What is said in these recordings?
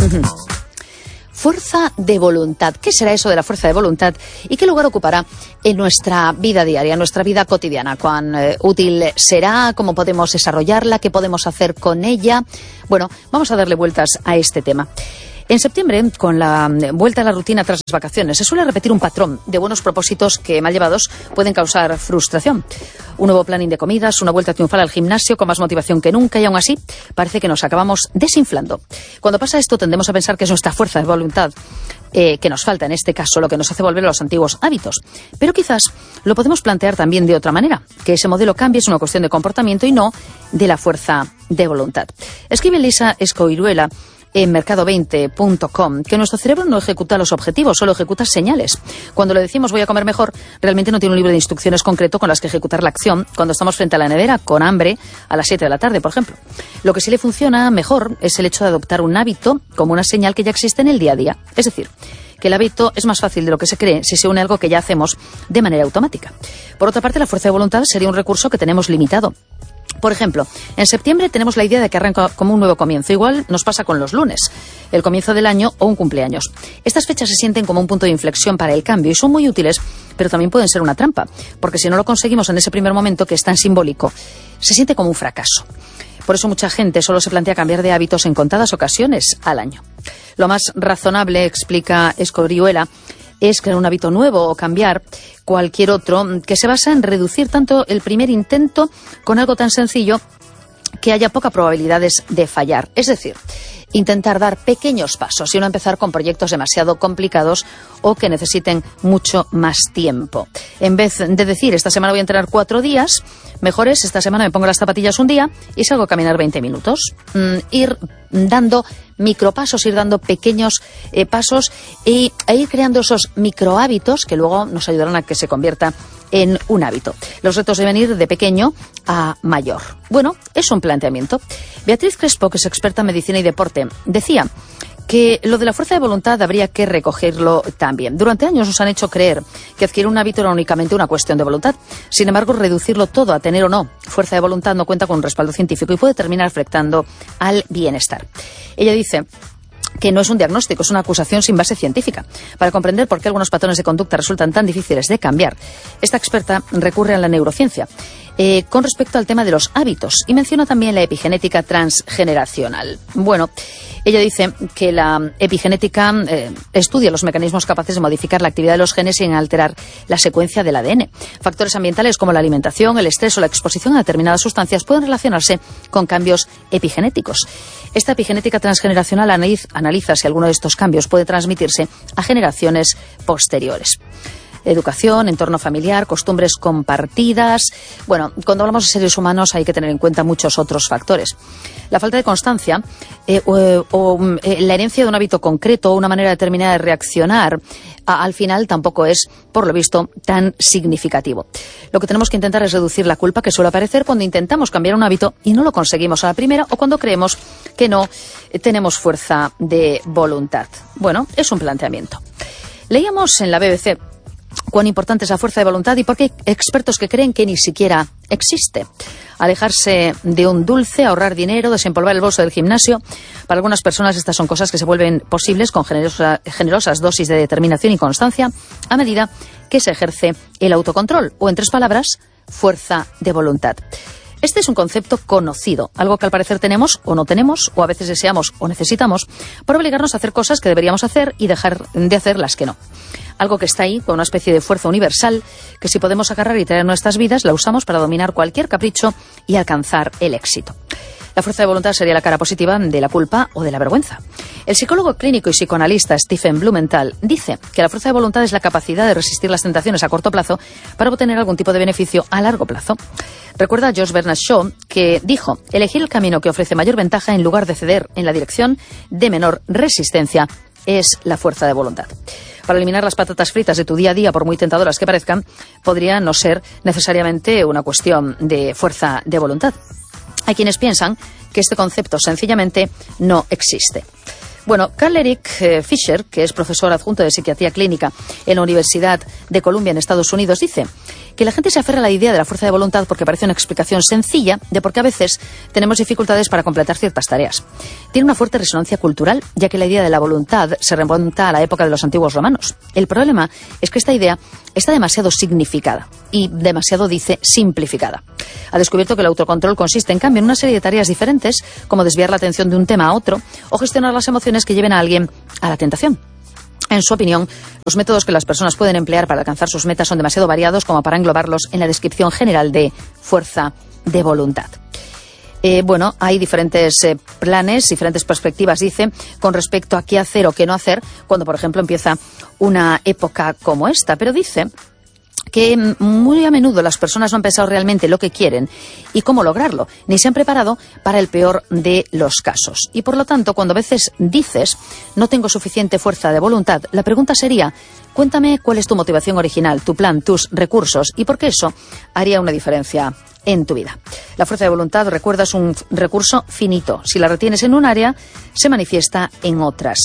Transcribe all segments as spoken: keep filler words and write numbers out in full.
Fuerza de voluntad. ¿Qué será eso de la fuerza de voluntad y qué lugar ocupará en nuestra vida diaria, en nuestra vida cotidiana? ¿Cuán eh, útil será? ¿Cómo podemos desarrollarla? ¿Qué podemos hacer con ella? Bueno, vamos a darle vueltas a este tema. En septiembre, con la vuelta a la rutina tras las vacaciones, se suele repetir un patrón de buenos propósitos que, mal llevados, pueden causar frustración. Un nuevo planning de comidas, una vuelta triunfal al gimnasio con más motivación que nunca y aún así parece que nos acabamos desinflando. Cuando pasa esto tendemos a pensar que es nuestra fuerza de voluntad eh, que nos falta, en este caso, lo que nos hace volver a los antiguos hábitos. Pero quizás lo podemos plantear también de otra manera, que ese modelo cambie es una cuestión de comportamiento y no de la fuerza de voluntad. Escribe Lisa Escoiruela en mercado veinte punto com que nuestro cerebro no ejecuta los objetivos, solo ejecuta señales. Cuando le decimos voy a comer mejor, realmente no tiene un libro de instrucciones concreto con las que ejecutar la acción cuando estamos frente a la nevera con hambre a las siete de la tarde, por ejemplo. Lo que sí le funciona mejor es el hecho de adoptar un hábito como una señal que ya existe en el día a día. Es decir, que el hábito es más fácil de lo que se cree si se une a algo que ya hacemos de manera automática. Por otra parte, la fuerza de voluntad sería un recurso que tenemos limitado. Por ejemplo, en septiembre tenemos la idea de que arranca como un nuevo comienzo. Igual nos pasa con los lunes, el comienzo del año o un cumpleaños. Estas fechas se sienten como un punto de inflexión para el cambio y son muy útiles, pero también pueden ser una trampa, porque si no lo conseguimos en ese primer momento, que es tan simbólico, se siente como un fracaso. Por eso mucha gente solo se plantea cambiar de hábitos en contadas ocasiones al año. Lo más razonable, explica Escoiruela, es crear un hábito nuevo o cambiar cualquier otro que se basa en reducir tanto el primer intento con algo tan sencillo que haya pocas probabilidades de fallar. Es decir, intentar dar pequeños pasos y no empezar con proyectos demasiado complicados o que necesiten mucho más tiempo. En vez de decir, esta semana voy a entrenar cuatro días, mejor es, esta semana me pongo las zapatillas un día y salgo a caminar veinte minutos. Mm, ir dando micropasos, ir dando pequeños eh, pasos y, e ir creando esos microhábitos que luego nos ayudarán a que se convierta en un hábito. Los retos deben ir de pequeño a mayor. Bueno, es un planteamiento. Beatriz Crespo, que es experta en medicina y deporte, decía que lo de la fuerza de voluntad habría que recogerlo también. Durante años nos han hecho creer que adquirir un hábito era únicamente una cuestión de voluntad. Sin embargo, reducirlo todo a tener o no fuerza de voluntad no cuenta con un respaldo científico y puede terminar afectando al bienestar. Ella dice que no es un diagnóstico, es una acusación sin base científica. Para comprender por qué algunos patrones de conducta resultan tan difíciles de cambiar, esta experta recurre a la neurociencia eh, con respecto al tema de los hábitos y menciona también la epigenética transgeneracional. Bueno, ella dice que la epigenética eh, estudia los mecanismos capaces de modificar la actividad de los genes sin alterar la secuencia del A D N. Factores ambientales como la alimentación, el estrés o la exposición a determinadas sustancias pueden relacionarse con cambios epigenéticos. Esta epigenética transgeneracional analiza, analiza si alguno de estos cambios puede transmitirse a generaciones posteriores. Educación, entorno familiar, costumbres compartidas. Bueno, cuando hablamos de seres humanos hay que tener en cuenta muchos otros factores. La falta de constancia eh, o, o eh, la herencia de un hábito concreto o una manera determinada de reaccionar a, al final tampoco es, por lo visto, tan significativo. Lo que tenemos que intentar es reducir la culpa que suele aparecer cuando intentamos cambiar un hábito y no lo conseguimos a la primera o cuando creemos que no eh, tenemos fuerza de voluntad. Bueno, es un planteamiento. Leíamos en la B B C cuán importante es la fuerza de voluntad y por qué hay expertos que creen que ni siquiera existe. Alejarse de un dulce, ahorrar dinero, desempolvar el bolso del gimnasio. Para algunas personas estas son cosas que se vuelven posibles con generosa, generosas dosis de determinación y constancia a medida que se ejerce el autocontrol o, en tres palabras, fuerza de voluntad. Este es un concepto conocido, algo que al parecer tenemos o no tenemos, o a veces deseamos o necesitamos, para obligarnos a hacer cosas que deberíamos hacer y dejar de hacer las que no. Algo que está ahí, con una especie de fuerza universal, que si podemos agarrar y traer nuestras vidas, la usamos para dominar cualquier capricho y alcanzar el éxito. La fuerza de voluntad sería la cara positiva de la culpa o de la vergüenza. El psicólogo clínico y psicoanalista Stephen Blumenthal dice que la fuerza de voluntad es la capacidad de resistir las tentaciones a corto plazo para obtener algún tipo de beneficio a largo plazo. Recuerda a Josh Bernard Shaw, que dijo: elegir el camino que ofrece mayor ventaja en lugar de ceder en la dirección de menor resistencia es la fuerza de voluntad. Para eliminar las patatas fritas de tu día a día, por muy tentadoras que parezcan, podría no ser necesariamente una cuestión de fuerza de voluntad. Hay quienes piensan que este concepto sencillamente no existe. Bueno, Carl Eric eh, Fisher, que es profesor adjunto de psiquiatría clínica en la Universidad de Columbia en Estados Unidos, dice que la gente se aferra a la idea de la fuerza de voluntad porque parece una explicación sencilla de por qué a veces tenemos dificultades para completar ciertas tareas. Tiene una fuerte resonancia cultural, ya que la idea de la voluntad se remonta a la época de los antiguos romanos. El problema es que esta idea está demasiado significada y demasiado, dice, simplificada. Ha descubierto que el autocontrol consiste, en cambio, en una serie de tareas diferentes, como desviar la atención de un tema a otro o gestionar las emociones que lleven a alguien a la tentación. En su opinión, los métodos que las personas pueden emplear para alcanzar sus metas son demasiado variados como para englobarlos en la descripción general de fuerza de voluntad. Eh, bueno, hay diferentes eh, planes, diferentes perspectivas, dice, con respecto a qué hacer o qué no hacer cuando, por ejemplo, empieza una época como esta. Pero dice que muy a menudo las personas no han pensado realmente lo que quieren y cómo lograrlo, ni se han preparado para el peor de los casos. Y por lo tanto, cuando a veces dices no tengo suficiente fuerza de voluntad, la pregunta sería, cuéntame cuál es tu motivación original, tu plan, tus recursos y por qué eso haría una diferencia en tu vida. La fuerza de voluntad, recuerda, es un recurso finito. Si la retienes en un área, se manifiesta en otras.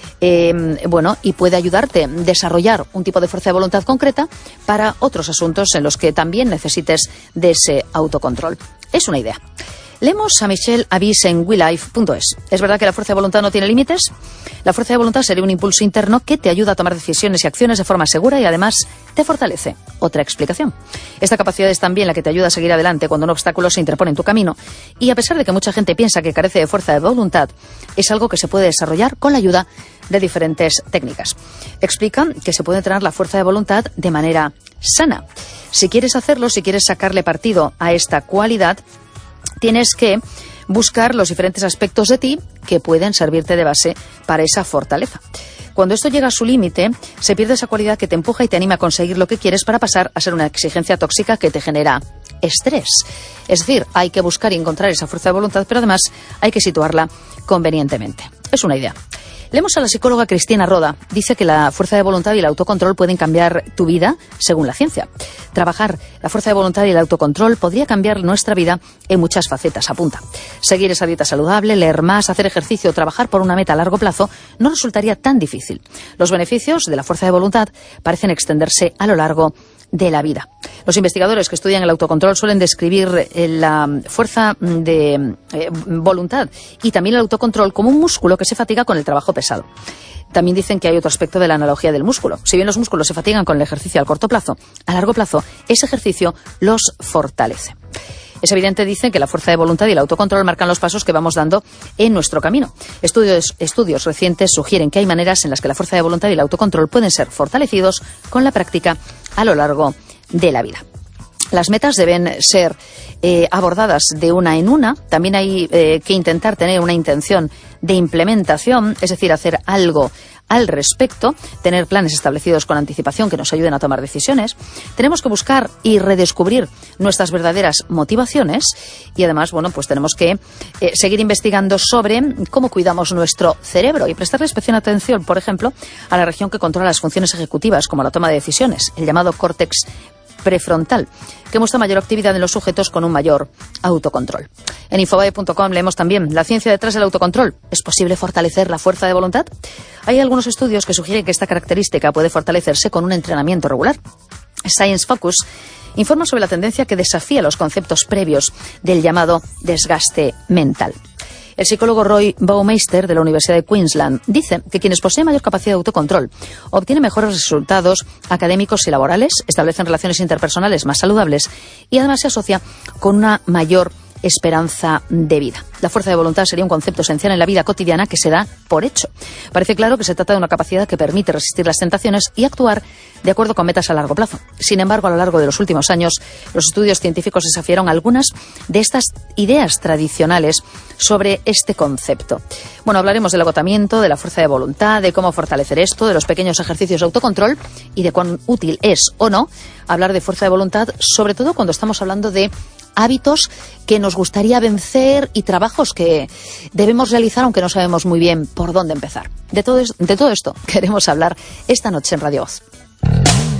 Eh, bueno, y puede ayudarte a desarrollar un tipo de fuerza de voluntad concreta para otros asuntos en los que también necesites de ese autocontrol. Es una idea. Leemos a Michelle Avis en we life punto es. ¿Es verdad que la fuerza de voluntad no tiene límites? La fuerza de voluntad sería un impulso interno que te ayuda a tomar decisiones y acciones de forma segura y además te fortalece. Otra explicación. Esta capacidad es también la que te ayuda a seguir adelante cuando un obstáculo se interpone en tu camino. Y a pesar de que mucha gente piensa que carece de fuerza de voluntad, es algo que se puede desarrollar con la ayuda de diferentes técnicas. Explican que se puede entrenar la fuerza de voluntad de manera sana. Si quieres hacerlo, si quieres sacarle partido a esta cualidad, tienes que buscar los diferentes aspectos de ti que pueden servirte de base para esa fortaleza. Cuando esto llega a su límite, se pierde esa cualidad que te empuja y te anima a conseguir lo que quieres para pasar a ser una exigencia tóxica que te genera estrés. Es decir, hay que buscar y encontrar esa fuerza de voluntad, pero además hay que situarla convenientemente. Es una idea. Leemos a la psicóloga Cristina Roda. Dice que la fuerza de voluntad y el autocontrol pueden cambiar tu vida según la ciencia. Trabajar la fuerza de voluntad y el autocontrol podría cambiar nuestra vida en muchas facetas, apunta. Seguir esa dieta saludable, leer más, hacer ejercicio o trabajar por una meta a largo plazo no resultaría tan difícil. Los beneficios de la fuerza de voluntad parecen extenderse a lo largo de la vida. Los investigadores que estudian el autocontrol suelen describir eh, la fuerza de eh, voluntad y también el autocontrol como un músculo que se fatiga con el trabajo pesado. También dicen que hay otro aspecto de la analogía del músculo. Si bien los músculos se fatigan con el ejercicio a corto plazo, a largo plazo ese ejercicio los fortalece. Es evidente, dicen, que la fuerza de voluntad y el autocontrol marcan los pasos que vamos dando en nuestro camino. Estudios, estudios recientes sugieren que hay maneras en las que la fuerza de voluntad y el autocontrol pueden ser fortalecidos con la práctica a lo largo de la vida. Las metas deben ser eh, abordadas de una en una. También hay eh, que intentar tener una intención de implementación, es decir, hacer algo al respecto, tener planes establecidos con anticipación que nos ayuden a tomar decisiones. Tenemos que buscar y redescubrir nuestras verdaderas motivaciones y además, bueno, pues tenemos que eh, seguir investigando sobre cómo cuidamos nuestro cerebro y prestarle especial atención, por ejemplo, a la región que controla las funciones ejecutivas, como la toma de decisiones, el llamado córtex prefrontal, que muestra mayor actividad en los sujetos con un mayor autocontrol. En infobae punto com leemos también la ciencia detrás del autocontrol. ¿Es posible fortalecer la fuerza de voluntad? Hay algunos estudios que sugieren que esta característica puede fortalecerse con un entrenamiento regular. Science Focus informa sobre la tendencia que desafía los conceptos previos del llamado desgaste mental. El psicólogo Roy Baumeister, de la Universidad de Queensland, dice que quienes poseen mayor capacidad de autocontrol obtienen mejores resultados académicos y laborales, establecen relaciones interpersonales más saludables y además se asocia con una mayor esperanza de vida. La fuerza de voluntad sería un concepto esencial en la vida cotidiana que se da por hecho. Parece claro que se trata de una capacidad que permite resistir las tentaciones y actuar de acuerdo con metas a largo plazo. Sin embargo, a lo largo de los últimos años, los estudios científicos desafiaron algunas de estas ideas tradicionales sobre este concepto. Bueno, hablaremos del agotamiento, de la fuerza de voluntad, de cómo fortalecer esto, de los pequeños ejercicios de autocontrol y de cuán útil es o no hablar de fuerza de voluntad, sobre todo cuando estamos hablando de hábitos que nos gustaría vencer y trabajos que debemos realizar aunque no sabemos muy bien por dónde empezar. De todo, de todo esto queremos hablar esta noche en Radio Voz.